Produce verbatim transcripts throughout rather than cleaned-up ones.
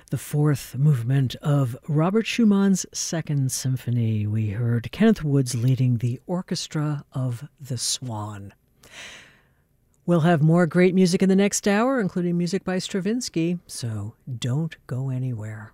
the fourth movement of Robert Schumann's Second Symphony. We heard Kenneth Woods leading the Orchestra of the Swan. We'll have more great music in the next hour, including music by Stravinsky, so don't go anywhere.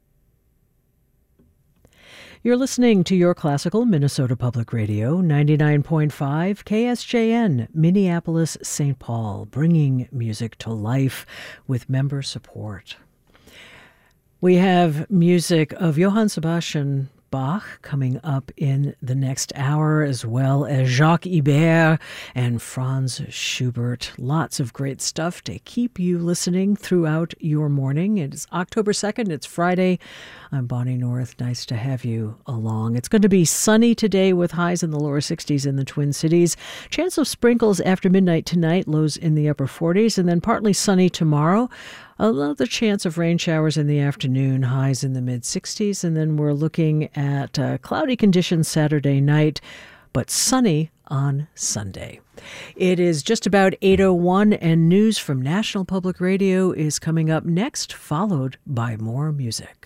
You're listening to Your Classical Minnesota Public Radio, ninety-nine point five K S J N, Minneapolis, Saint Paul, bringing music to life with member support. We have music of Johann Sebastian Bach coming up in the next hour, as well as Jacques Ibert and Franz Schubert. Lots of great stuff to keep you listening throughout your morning. It's October second. It's Friday. I'm Bonnie North. Nice to have you along. It's going to be sunny today with highs in the lower sixties in the Twin Cities. Chance of sprinkles after midnight tonight, lows in the upper forties, and then partly sunny tomorrow. Another chance of rain showers in the afternoon, highs in the mid-sixties, and then we're looking at uh, cloudy conditions Saturday night, but sunny on Sunday. It is just about eight oh one, and news from National Public Radio is coming up next, followed by more music.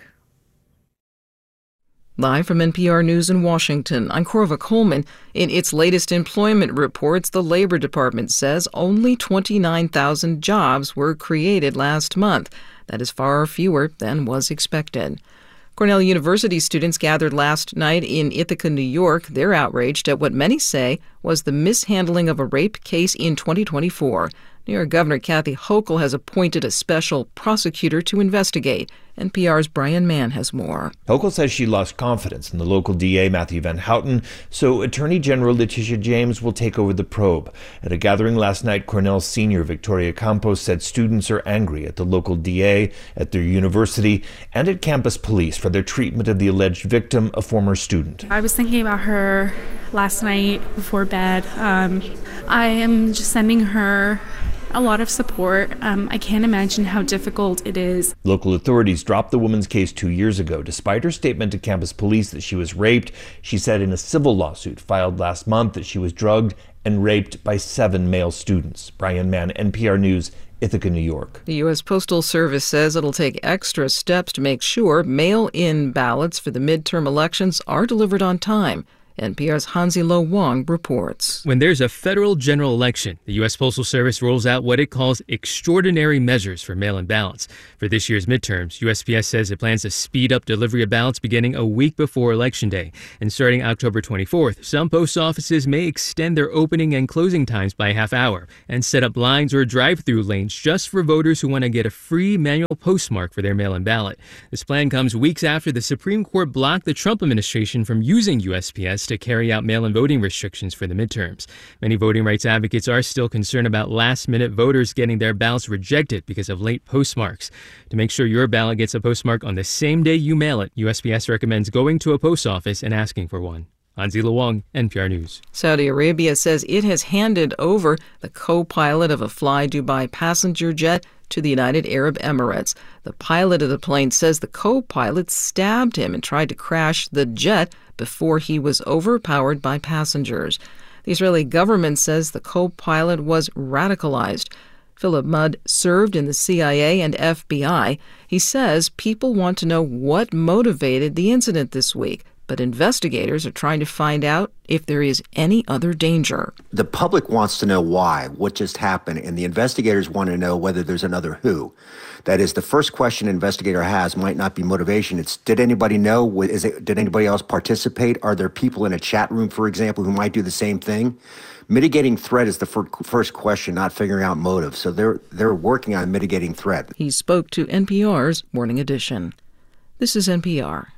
Live from N P R News in Washington, I'm Corva Coleman. In its latest employment reports, the Labor Department says only twenty-nine thousand jobs were created last month. That is far fewer than was expected. Cornell University students gathered last night in Ithaca, New York. They're outraged at what many say was the mishandling of a rape case in twenty twenty-four. New York Governor Kathy Hochul has appointed a special prosecutor to investigate. N P R's Brian Mann has more. Hochul says she lost confidence in the local D A, Matthew Van Houten, so Attorney General Letitia James will take over the probe. At a gathering last night, Cornell senior Victoria Campos said students are angry at the local D A, at their university, and at campus police for their treatment of the alleged victim, a former student. I was thinking about her last night before bed. Um, I am just sending her a lot of support. Um, I can't imagine how difficult it is. Local authorities dropped the woman's case two years ago, despite her statement to campus police that she was raped. She said in a civil lawsuit filed last month that she was drugged and raped by seven male students. Brian Mann, N P R News, Ithaca, New York. The U S Postal Service says it'll take extra steps to make sure mail-in ballots for the midterm elections are delivered on time. N P R's Hansi Lo Wang reports. When there's a federal general election, the U S Postal Service rolls out what it calls extraordinary measures for mail-in ballots. For this year's midterms, U S P S says it plans to speed up delivery of ballots beginning a week before Election Day. And starting October twenty-fourth, some post offices may extend their opening and closing times by a half hour and set up lines or drive-through lanes just for voters who want to get a free manual postmark for their mail-in ballot. This plan comes weeks after the Supreme Court blocked the Trump administration from using U S P S to carry out mail-in voting restrictions for the midterms. Many voting rights advocates are still concerned about last-minute voters getting their ballots rejected because of late postmarks. To make sure your ballot gets a postmark on the same day you mail it, U S P S recommends going to a post office and asking for one. Hansi Lo Wang, N P R News. Saudi Arabia says it has handed over the co-pilot of a Fly Dubai passenger jet to the United Arab Emirates. The pilot of the plane says the co-pilot stabbed him and tried to crash the jet before he was overpowered by passengers. The Israeli government says the co-pilot was radicalized. Philip Mudd served in the C I A and F B I. He says people want to know what motivated the incident this week, but investigators are trying to find out if there is any other danger. The public wants to know why, what just happened, and the investigators want to know whether there's another who. That is, the first question an investigator has might not be motivation. It's, did anybody know? Is it, did anybody else participate? Are there people in a chat room, for example, who might do the same thing? Mitigating threat is the fir- first question, not figuring out motive. So they're they're working on mitigating threat. He spoke to N P R's Morning Edition. This is N P R.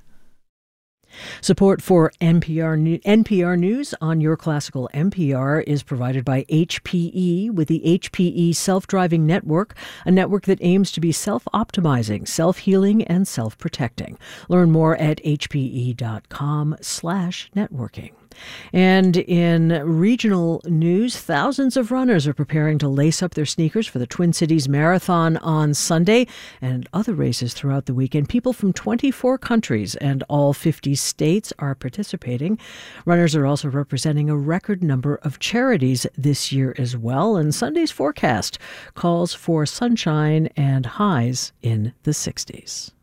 Support for N P R, N P R News on Your Classical N P R is provided by H P E with the H P E Self-Driving Network, a network that aims to be self-optimizing, self-healing, and self-protecting. Learn more at hpe.com slash networking. And in regional news, thousands of runners are preparing to lace up their sneakers for the Twin Cities Marathon on Sunday and other races throughout the weekend. People from twenty-four countries and all fifty states are participating. Runners are also representing a record number of charities this year as well. And Sunday's forecast calls for sunshine and highs in the sixties.